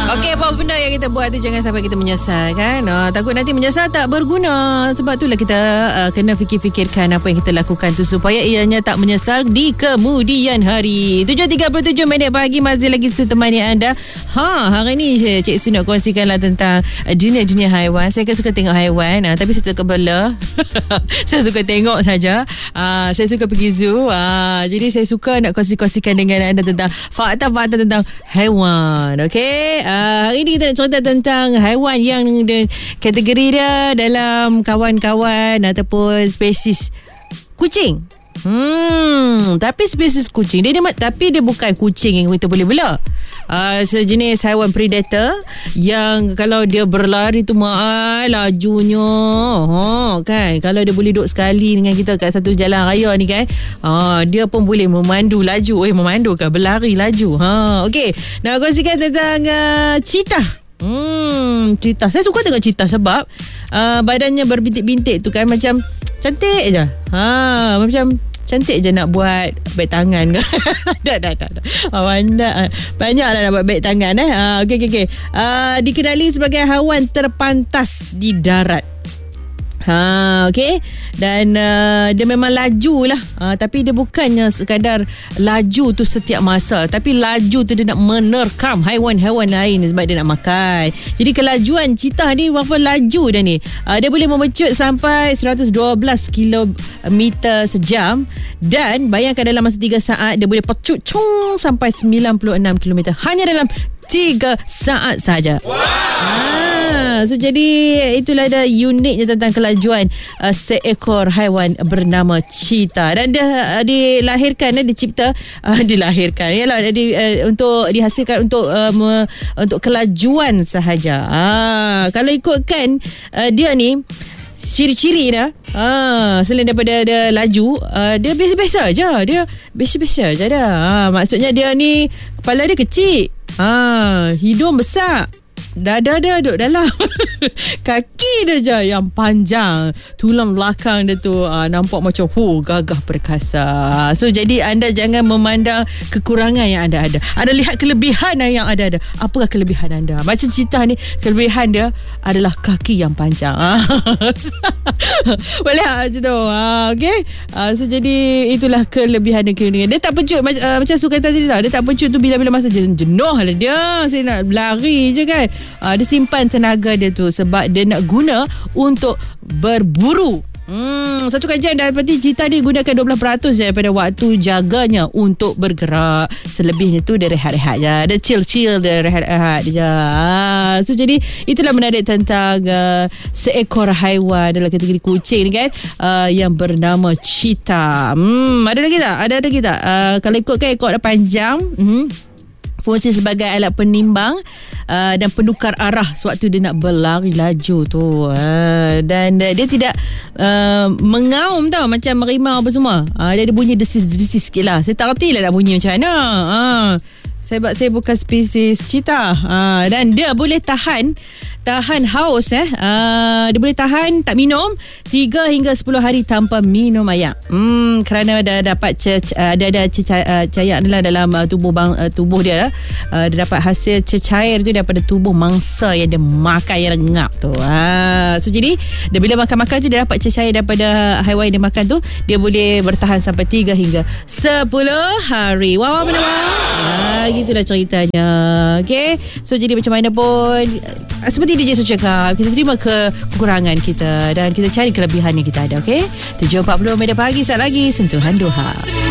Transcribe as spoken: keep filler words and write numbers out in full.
Okey, apa benda yang kita buat tu jangan sampai kita menyesal kan. Uh, takut nanti menyesal tak berguna. Sebab itulah kita uh, kena fikir-fikirkan apa yang kita lakukan tu supaya ianya tak menyesal di kemudian hari. tujuh tiga puluh tujuh minit pagi masih lagi setemani anda. Ha, hari ni Cik Su nak kongsikanlah tentang uh, dunia-dunia haiwan. Saya kan suka tengok haiwan, uh, tapi saya tak kebela. Saya suka tengok saja. Uh, saya suka pergi zoo. Uh, jadi saya suka nak kongsi-kongsikan dengan anda tentang fakta-fakta tentang haiwan. Okey, uh, hari ni kita nak cerita tentang haiwan yang de, kategori dia dalam kawan-kawan ataupun spesies kucing. Hmm, tapi spesies kucing dia, dia tapi dia bukan kucing yang kita boleh bela. Uh, sejenis haiwan predator yang kalau dia berlari tu mahal lajunya. Ha, kan? Kalau dia boleh duduk sekali dengan kita kat satu jalan raya ni kan. Ha, dia pun boleh memandu laju. Eh, memandu ke? Berlari laju. Ha, okey. Nak kongsikan tentang uh, cheetah. Hmm, cheetah. Saya suka tengok cheetah sebab uh, badannya berbintik-bintik tu kan, macam cantik je. Ha, macam cantik je nak buat beg tangan ke. dah, dah, dah, dah. Oh, banyak, banyak lah nak buat beg tangan eh. Uh, okey, okey, okey. Uh, dikenali sebagai haiwan terpantas di darat. Ha, okey. Dan uh, dia memang laju lah. Uh, tapi dia bukannya sekadar laju tu setiap masa, tapi laju tu dia nak menerkam haiwan-haiwan lain sebab dia nak makan. Jadi kelajuan cheetah ni berapa laju dah ni? Uh, dia boleh memecut sampai seratus dua belas kilometer sejam. Dan bayangkan dalam masa tiga saat dia boleh pecut cung sampai sembilan puluh enam kilometer hanya dalam tiga saat saja. Wow. Ah, so jadi itulah ada uniknya tentang kelajuan uh, seekor haiwan bernama cheetah. Dan dia uh, dilahirkan, dia dicipta uh, dilahirkan yalah di, uh, untuk dihasilkan untuk uh, me, untuk kelajuan sahaja. Ah, kalau ikutkan uh, dia ni ciri-ciri dah, ah, selain daripada dia laju, ah, dia biasa-biasa je. Dia biasa-biasa je dah. Ah, maksudnya dia ni kepala dia kecil, ah, hidung besar, dada dia duduk dalam. Kaki dia je yang panjang, tulang belakang dia tu uh, nampak macam huh, gagah perkasa. So jadi anda jangan memandang kekurangan yang anda ada. Anda lihat kelebihan yang ada ada. Apakah kelebihan anda? Macam cheetah ni, kelebihan dia adalah kaki yang panjang. Boleh tak macam tu? Uh, okay? Uh, so jadi itulah kelebihan dan kelebihan. Dia tak pencut uh, macam Su kata tadi tau. Dia tak pencut tu bila-bila masa jenuh lah dia. Saya nak berlari je kan. Uh, dia simpan tenaga dia tu sebab dia nak guna untuk berburu. Hmm, satu kajian dapati cheetah dia gunakan dua belas peratus je daripada waktu jaganya untuk bergerak. Selebihnya tu dia rehat-rehat je. Dia chill-chill, dia rehat-rehat je. Ah, so jadi itulah menarik tentang uh, seekor haiwan dalam kategori kucing ni kan, uh, yang bernama cheetah. Hmm, ada lagi tak? Ada lagi tak? Uh, kalau ikutkan ekor dia panjang, hmm, fungsi sebagai alat penimbang uh, dan penukar arah sewaktu dia nak berlari laju tu. Uh, dan uh, dia tidak uh, mengaum tau macam merimau apa semua. Uh, dia ada bunyi desis-desis sikit lah. Saya tak reti lah nak bunyi macam mana. Uh, sebab saya bukan spesies cheetah. Uh, dan dia boleh tahan tahan haus eh. Uh, dia boleh tahan tak minum tiga hingga sepuluh hari tanpa minum air. Hmm, kerana dah dapat ce- ada ada cairan uh, dalam uh, tubuh bang, uh, tubuh dia. Uh, dia dapat hasil cecair tu daripada tubuh mangsa yang dia makan, yang lengap tu. Ha, so jadi dia bila makan-makan tu dia dapat cecair daripada haiwan yang dia makan tu, dia boleh bertahan sampai tiga hingga sepuluh hari. Wow, wow, wow. Ha, gitulah ceritanya. Okay, so jadi macam mana pun, seperti D J Su cakap, kita terima ke kekurangan kita dan kita cari kelebihan yang kita ada. Okay, tujuh empat puluh minit pagi, saat lagi Sentuhan Doha.